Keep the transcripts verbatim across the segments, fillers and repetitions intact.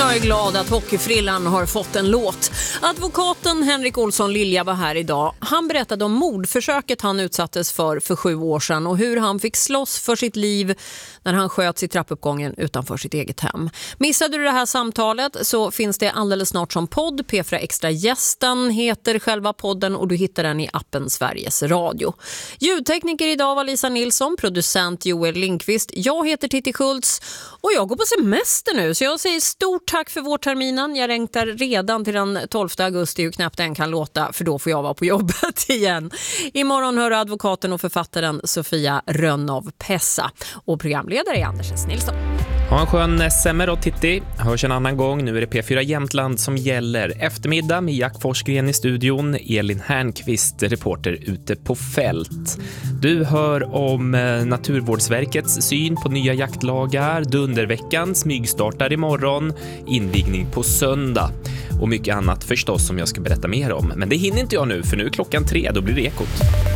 Jag är glad att hockeyfrillan har fått en låt. Advokaten Henrik Olsson Lilja var här idag. Han berättade om mordförsöket han utsattes för för sju år sedan och hur han fick slåss för sitt liv när han sköts i trappuppgången utanför sitt eget hem. Missade du det här samtalet så finns det alldeles snart som podd. P fyra Extra Gästen heter själva podden och du hittar den i appen Sveriges Radio. Ljudtekniker idag var Lisa Nilsson, producent Joel Lindqvist. Jag heter Titti Schultz och jag går på semester nu så jag säger stort tack för vårterminen. Jag längtar redan till den tolfte augusti hur knappt den kan låta för då får jag vara på jobbet igen. Imorgon hör advokaten och författaren Sofia Rönnov Pessa och programledare är Anders S. Nilsson. Ha en skön semmer och Titti. Hörs en annan gång. Nu är det P fyra Jämtland som gäller. Eftermiddag med Jack Forsgren i studion. Elin Härnqvist, reporter ute på fält. Du hör om Naturvårdsverkets syn på nya jaktlagar. Dunderveckan smygstartar imorgon. Invigning på söndag. Och mycket annat förstås som jag ska berätta mer om. Men det hinner inte jag nu för nu är klockan tre. Då blir det Ekot.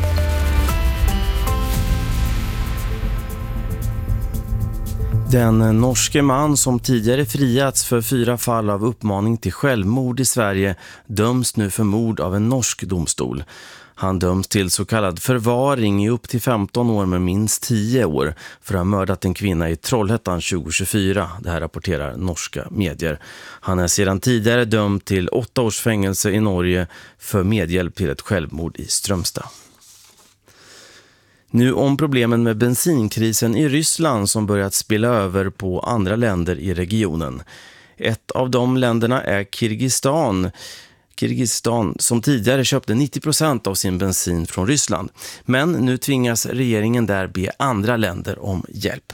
Den norske man som tidigare friats för fyra fall av uppmaning till självmord i Sverige döms nu för mord av en norsk domstol. Han döms till så kallad förvaring i upp till femton år med minst tio år för att ha mördat en kvinna i Trollhättan tjugo tjugofyra. Det här rapporterar norska medier. Han är sedan tidigare dömd till åtta års fängelse i Norge för medhjälp till ett självmord i Strömstad. Nu om problemen med bensinkrisen i Ryssland som börjat spilla över på andra länder i regionen. Ett av de länderna är Kirgistan. Kirgistan som tidigare köpte nittio procent av sin bensin från Ryssland. Men nu tvingas regeringen där be andra länder om hjälp.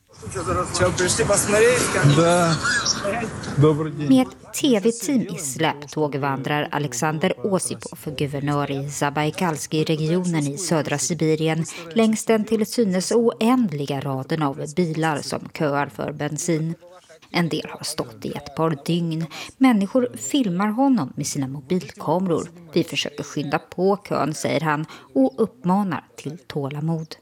Med ett tv-team i släptåg vandrar Alexander Osipov, guvernör i Zabajkalski-regionen i södra Sibirien, längs den till synes oändliga raden av bilar som köar för bensin. En del har stått i ett par dygn. Människor filmar honom med sina mobilkameror. Vi försöker skynda på kön, säger han, och uppmanar till tålamod.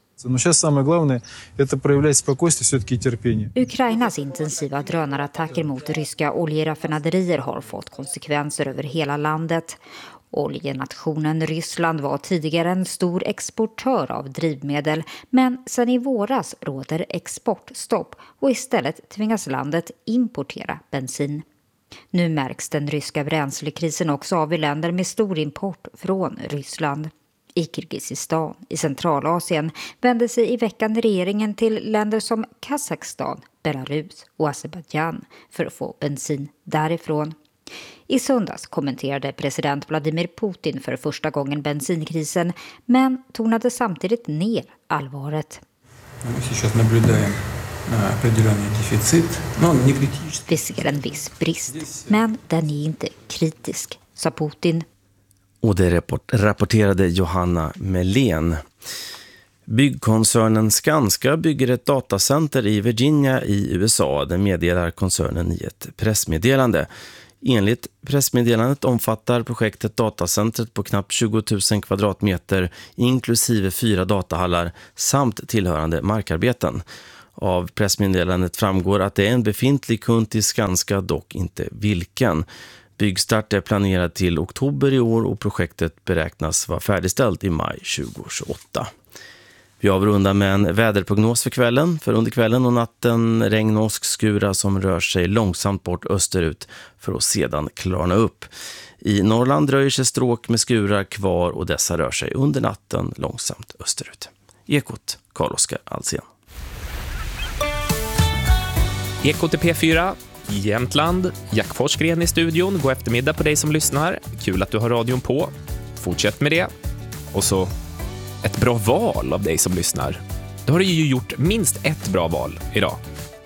Ukrainas intensiva drönarattacker mot ryska oljeraffinaderier har fått konsekvenser över hela landet. Oljenationen Ryssland var tidigare en stor exportör av drivmedel, men sedan i våras råder exportstopp och istället tvingas landet importera bensin. Nu märks den ryska bränslekrisen också av i länder med stor import från Ryssland. I Kirgisistan, i Centralasien, vände sig i veckan regeringen till länder som Kazakstan, Belarus och Azerbaijan för att få bensin därifrån. I söndags kommenterade president Vladimir Putin för första gången bensinkrisen, men tonade samtidigt ner allvaret. Vi ser en viss brist, men den är inte kritisk, sa Putin. Och det rapporterade Johanna Melén. Byggkoncernen Skanska bygger ett datacenter i Virginia i U S A. Det meddelar koncernen i ett pressmeddelande. Enligt pressmeddelandet omfattar projektet datacentret på knappt tjugo tusen kvadratmeter inklusive fyra datahallar samt tillhörande markarbeten. Av pressmeddelandet framgår att det är en befintlig kund till Skanska, dock inte vilken. Byggstart är planerad till oktober i år och projektet beräknas vara färdigställt i maj tjugo tjugoåtta. Vi avrundar med en väderprognos för kvällen. För under kvällen och natten regn och åskskura som rör sig långsamt bort österut för att sedan klarna upp. I Norrland dröjer sig stråk med skurar kvar och dessa rör sig under natten långsamt österut. Ekot, Carl-Oskar Alsen. Ekot i P fyra. Jämtland, Jack Forsgren i studion. God eftermiddag på dig som lyssnar. Kul att du har radion på. Fortsätt med det. Och så ett bra val av dig som lyssnar. Då har du ju gjort minst ett bra val idag.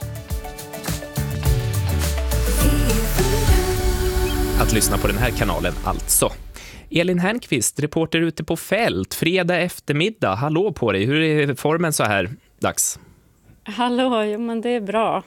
Att lyssna på den här kanalen alltså. Elin Härnqvist, reporter ute på fält. Fredag eftermiddag. Hallå på dig. Hur är formen så här dags? Hallå, jo, men det är bra.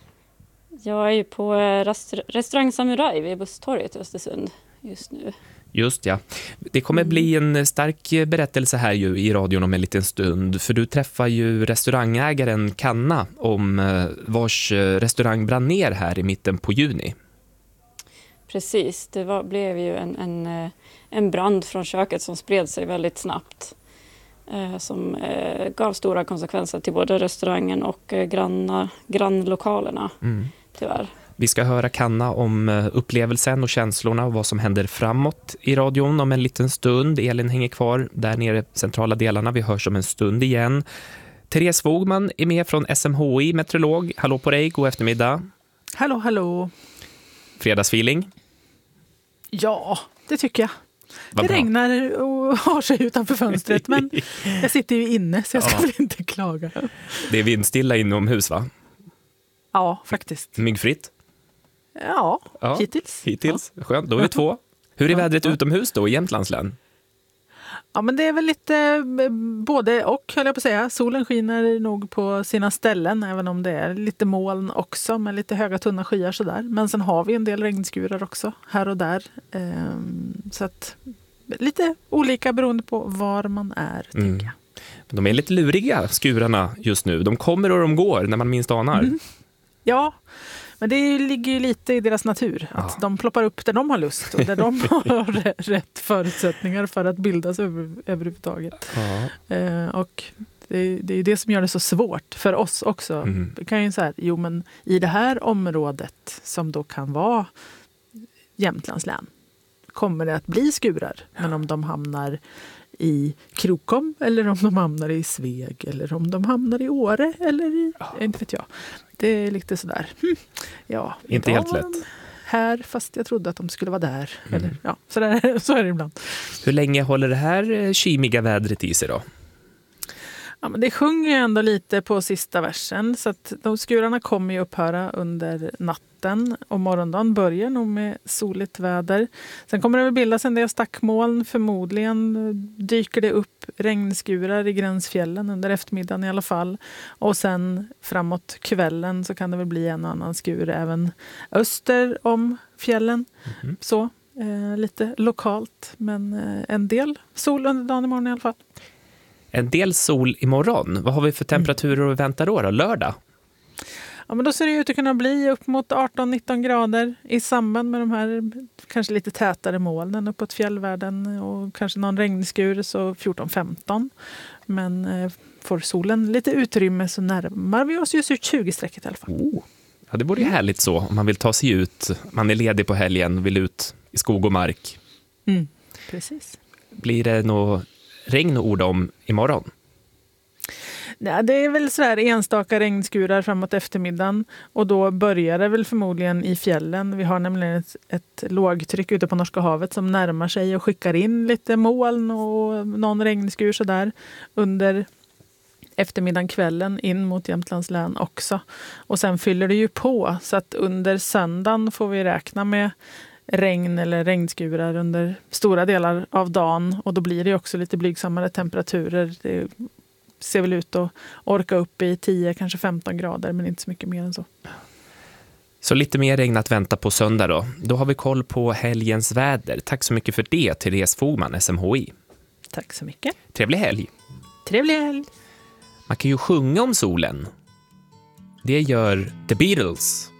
Jag är ju på restaur- restaurang Samurai vid Busstorget i Östersund just nu. Just ja. Det kommer bli en stark berättelse här ju i radion om en liten stund. För du träffar ju restaurangägaren Kanna om vars restaurang brann ner här i mitten på juni. Precis, det var, blev ju en, en, en brand från köket som spred sig väldigt snabbt. Eh, som eh, gav stora konsekvenser till både restaurangen och eh, granna, grannlokalerna, mm. tyvärr. Vi ska höra Kanna om upplevelsen och känslorna och vad som händer framåt i radion om en liten stund. Elin hänger kvar där nere i centrala delarna. Vi hörs om en stund igen. Therese Wogman är med från S M H I, meteorolog. Hallå på dig, god eftermiddag. Hallå, hallå. Fredagsfeeling? Ja, det tycker jag. Vad det bra. regnar och har sig utanför fönstret, men jag sitter ju inne så jag ska ja. väl inte klaga. Det är vindstilla inomhus, va? Ja, faktiskt. Myggfritt? Ja, ja, hittills. Hittills, ja. Skönt. Då är vi två. Hur är vädret ja. utomhus då i Jämtlands län? Ja, men det är väl lite både och, höll jag på att säga. Solen skiner nog på sina ställen, även om det är lite moln också, med lite höga tunna skyar sådär. Men sen har vi en del regnskurar också, här och där. Ehm, så att lite olika beroende på var man är, mm. tänker jag. De är lite luriga, skurarna, just nu. De kommer och de går när man minst anar. Mm. Ja, men det ligger ju lite i deras natur. Att ja. de ploppar upp där de har lust och där de har rätt förutsättningar för att bildas över, överhuvudtaget. Ja. Eh, och det, det är det som gör det så svårt för oss också. Mm. Det kan ju säga, jo men i det här området som då kan vara Jämtlands län kommer det att bli skurar. Ja. Men om de hamnar i Krokom eller om de hamnar i Sveg eller om de hamnar i Åre eller i, ja. inte vet jag. Det är lite sådär. Hm. Ja, inte helt lätt. Här, fast jag trodde att de skulle vara där. Mm. Eller, ja, så, där, så är det ibland. Hur länge håller det här kymiga vädret i sig då? Ja, men det sjunger ju ändå lite på sista versen. Så att de skurarna kommer ju upphöra under natten. Och morgondagen börjar nog med soligt väder. Sen kommer det väl bildas en del stackmoln. Förmodligen dyker det upp regnskurar i gränsfjällen under eftermiddagen i alla fall. Och sen framåt kvällen så kan det väl bli en och annan skur även öster om fjällen. Mm-hmm. Så eh, lite lokalt. Men eh, en del sol under dagen imorgon i alla fall. En del sol imorgon. Vad har vi för temperaturer att vänta då, då? Lördag? Ja, men då ser det ut att kunna bli upp mot arton nitton grader i samband med de här kanske lite tätare molnen uppåt fjällvärlden och kanske någon regnskur så fjorton femton. Men eh, får solen lite utrymme så närmar vi oss just ut tjugo-strecket i alla fall. Oh. Ja, det vore ju härligt så om man vill ta sig ut. Man är ledig på helgen och vill ut i skog och mark. Mm, precis. Blir det något regn och ord om imorgon? Nej, det är väl sådär enstaka regnskurar framåt eftermiddagen och då börjar det väl förmodligen i fjällen. Vi har nämligen ett, ett lågtryck ute på Norska havet som närmar sig och skickar in lite moln och någon regnskur sådär under eftermiddagen, kvällen in mot Jämtlands län också. Och sen fyller det ju på så att under söndagen får vi räkna med regn eller regnskurar under stora delar av dagen och då blir det också lite blygsammare temperaturer. Det ser väl ut att orka upp i tio, kanske femton grader men inte så mycket mer än så. Så lite mer regn att vänta på söndag då. Då har vi koll på helgens väder. Tack så mycket för det, Therese Wogman, S M H I. Tack så mycket. Trevlig helg. Trevlig helg. Man kan ju sjunga om solen. Det gör The Beatles.